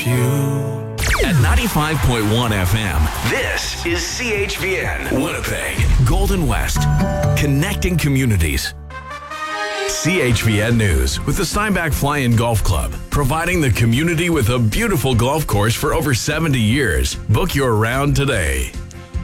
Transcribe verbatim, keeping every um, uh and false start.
At ninety-five point one F M, this is C H V N, Winnipeg, Golden West, connecting communities. C H V N News with the Steinbach Fly-In Golf Club, providing the community with a beautiful golf course for over seventy years. Book your round today.